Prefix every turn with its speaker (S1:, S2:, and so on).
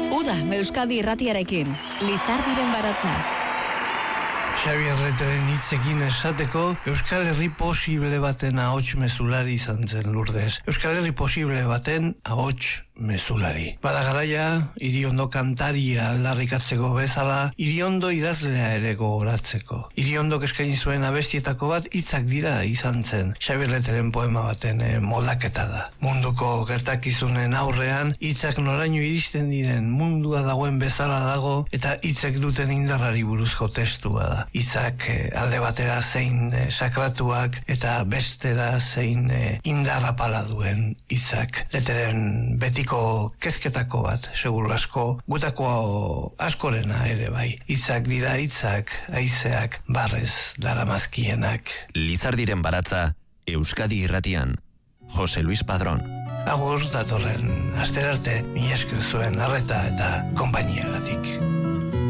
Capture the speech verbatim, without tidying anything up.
S1: Uda, Euskadi irratiarekin, Lizardiren baratza.
S2: Xabi Erreteren hitzekin esateko, Euskal Herri posible baten ahots mezulari izan zen Lourdes. Euskal Herri posible baten ahots mezulari. Bada garaia, Iriondo kantaria aldarrikatzeko bezala, Iriondo idazlea ere gogoratzeko. Iriondok eskaini zuen abestietako bat hitzak dira izan zen. Xabi Erreteren poema baten eh, moldaketa da. Munduko gertakizunen aurrean, hitzak noraino iristen diren mundua dagoen bezala dago, eta hitzek duten indarrari buruzko testua da. Hitzak eh, alde batera zein eh, sakratuak eta bestera zein eh, indarra pala duen hitzak. Leteren betiko kezketako bat, seguru asko, gutako askorena ere bai. Hitzak dira hitzak, haizeak barrez daramazkienak.
S3: Lizardiren baratza, Euskadi irratian, Jose Luis Padrón.
S2: Agur datorren asterarte, mila esker zuen arreta eta konpainiagatik.